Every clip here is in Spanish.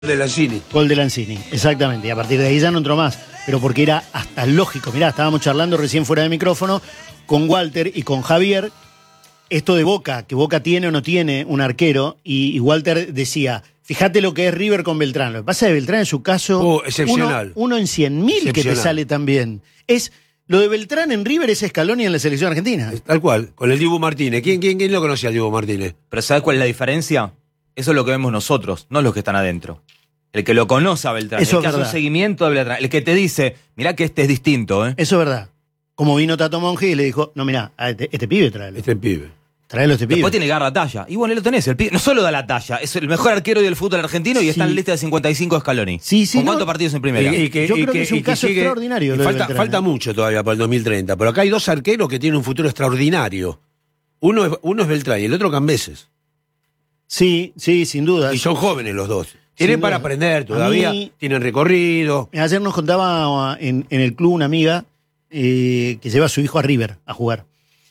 De Lanzini. Gol de Lanzini, exactamente. Y a partir de ahí ya no entró más. Pero porque era hasta lógico. Mirá, estábamos charlando recién fuera de micrófono con Walter y con Javier. Esto de Boca, que Boca tiene o no tiene un arquero. Y Walter decía, fíjate lo que es River con Beltrán. Lo que pasa es que Beltrán en su caso... excepcional. Uno en 100.000 que te sale también. Lo de Beltrán en River es Scaloni en la selección argentina. Tal cual, con el Dibu Martínez. ¿Quién lo conocía al Dibu Martínez? Pero ¿sabes cuál es la diferencia? Eso es lo que vemos nosotros, no los que están adentro. El que lo conoce a Beltrán, Eso el que es hace un verdad. seguimiento de Beltrán, el que te dice, mirá que este es distinto, ¿eh? Eso es verdad. Como vino Tato Monge y le dijo, no, mirá, a este pibe tráelo. Este pibe. Tráelo a este pibe. Después tiene que dar la talla. Y bueno, ahí lo tenés. El pibe no solo da la talla, es el mejor arquero del fútbol argentino y está en la lista de 55 de Scaloni. Sí, ¿Con cuántos partidos en primera? Yo creo que es un caso extraordinario. Falta mucho todavía para el 2030, pero acá hay dos arqueros que tienen un futuro extraordinario. Uno es Beltrán y el otro Cambeses. Sí, sin duda. Y son jóvenes los dos. Tienen para aprender todavía, tienen recorrido. Ayer nos contaba en el club una amiga que lleva a su hijo a River a jugar.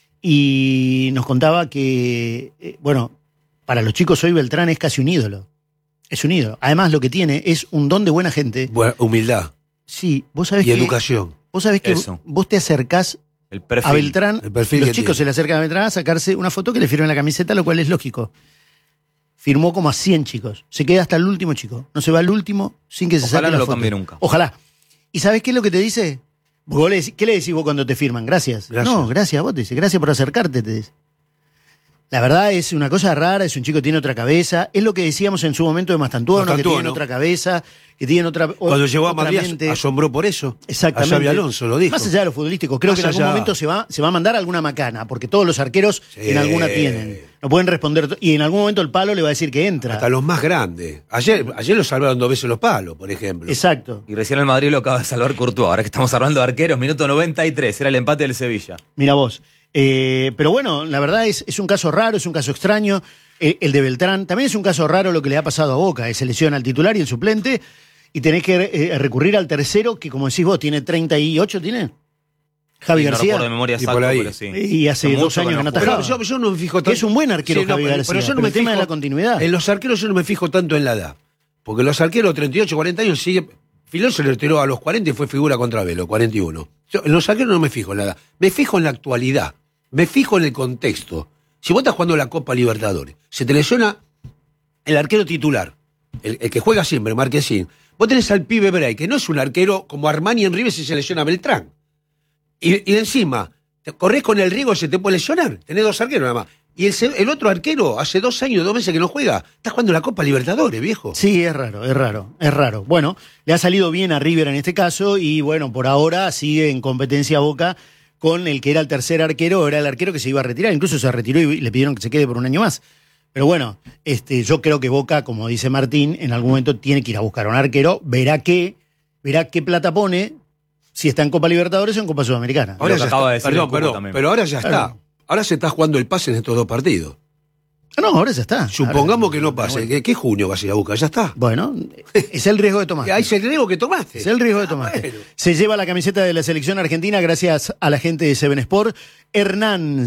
Y nos contaba que, para los chicos hoy Beltrán es casi un ídolo. Es un ídolo. Además, lo que tiene es un don de buena gente. Humildad. Sí, vos sabés y educación. Vos sabés que vos te acercás a Beltrán, los chicos se le acercan a Beltrán a sacarse una foto que le firmen la camiseta, lo cual es lógico. Firmó como a 100 chicos. Se queda hasta el último chico. No se va al último sin que se saque la foto. Ojalá no lo cambie nunca. Ojalá. ¿Y sabés qué es lo que te dice? ¿Qué le decís vos cuando te firman? Gracias. No, gracias, vos te dice. Gracias por acercarte, te dice. La verdad es una cosa rara, es un chico que tiene otra cabeza. Es lo que decíamos en su momento de Mastantuono, que tiene otra cabeza, que tiene otra... Cuando llegó a Madrid asombró por eso. Exactamente. A Xabi Alonso lo dijo. Más allá de lo futbolístico, creo que en algún momento se va a mandar alguna macana, porque todos los arqueros en alguna tienen. No pueden responder, y en algún momento el palo le va a decir que entra. Hasta los más grandes. Ayer lo salvaron 2 veces los palos, por ejemplo. Exacto. Y recién el Madrid lo acaba de salvar Courtois. Ahora que estamos hablando de arqueros, minuto 93, era el empate del Sevilla. Mira vos. Pero bueno, la verdad es un caso raro, es un caso extraño. El de Beltrán también es un caso raro lo que le ha pasado a Boca. Se lesiona al titular y el suplente y tenés que recurrir al tercero que, como decís vos, tiene 38, ¿tiene? Javi García. No recuerdo de memoria exacto, pero sí. Y hace 2 años que no atajaba. Yo no me fijo tanto. Que es un buen arquero, Javi García, pero yo no me el tema fijo, de la continuidad. En los arqueros yo no me fijo tanto en la edad. Porque los arqueros 38, 40 años sigue... Filón se le retiró a los 40 y fue figura contra Velo, 41. En los arqueros no me fijo en la edad. Me fijo en la actualidad. Me fijo en el contexto. Si vos estás jugando la Copa Libertadores, se te lesiona el arquero titular, el que juega siempre, Marquesín. Vos tenés al pibe Bray, que no es un arquero como Armani en River si se lesiona Beltrán. Y encima, corres con el riesgo, se te puede lesionar. Tenés 2 arqueros nada más. Y el otro arquero, hace 2 años, 2 meses que no juega, está jugando la Copa Libertadores, viejo. Sí, es raro. Bueno, le ha salido bien a River en este caso y bueno, por ahora sigue en competencia Boca con el que era el tercer arquero, era el arquero que se iba a retirar, incluso se retiró y le pidieron que se quede por un año más. Pero bueno, yo creo que Boca, como dice Martín, en algún momento tiene que ir a buscar a un arquero, verá qué plata pone, si está en Copa Libertadores o en Copa Sudamericana. Ahora ya está. Perdón, pero ahora ya está. Claro. Ahora se está jugando el pase en estos 2 partidos. No, ahora ya está. Supongamos que no pase. Bueno. ¿Qué junio vas a ir a buscar? Ya está. Bueno, es el riesgo de tomar. Es el riesgo que tomaste. Es el riesgo de tomar. Bueno. Se lleva la camiseta de la selección argentina gracias a la gente de Seven Sport. Hernán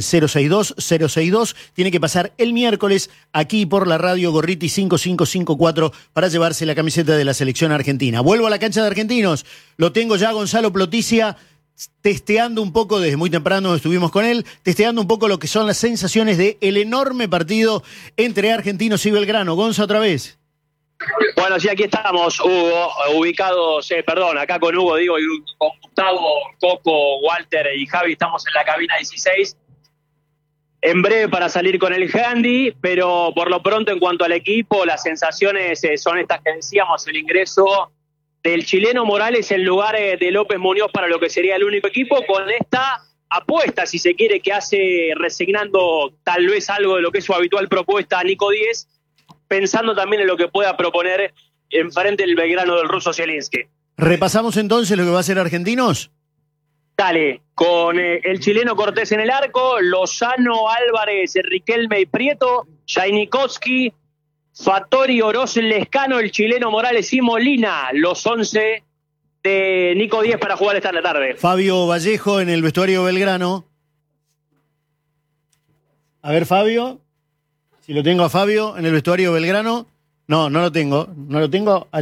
062 tiene que pasar el miércoles aquí por la radio Gorriti 5554 para llevarse la camiseta de la selección argentina. Vuelvo a la cancha de Argentinos. Lo tengo ya Gonzalo Ploticia testeando un poco, desde muy temprano estuvimos con él, testeando un poco lo que son las sensaciones del enorme partido entre Argentinos y Belgrano. Gonza, otra vez. Bueno, sí, aquí estamos, Hugo, ubicados, acá con Hugo, y con Gustavo, Coco, Walter y Javi, estamos en la cabina 16. En breve para salir con el handy, pero por lo pronto en cuanto al equipo, las sensaciones son estas que decíamos, el ingreso del chileno Morales en lugar de López Muñoz para lo que sería el único equipo, con esta apuesta, si se quiere, que hace resignando tal vez algo de lo que es su habitual propuesta a Nico Díez, pensando también en lo que pueda proponer enfrente del Belgrano del ruso Zielinski. ¿Repasamos entonces lo que va a hacer Argentinos? Dale, con el chileno Cortés en el arco, Lozano, Álvarez, Riquelme y Prieto, Jainikowski, Fattori, Oroz, Lescano, el chileno Morales y Molina, los 11 de Nico Díez para jugar esta tarde. Fabio Vallejo en el vestuario Belgrano. A ver, Fabio, si lo tengo a Fabio en el vestuario Belgrano. No, no lo tengo. No lo tengo.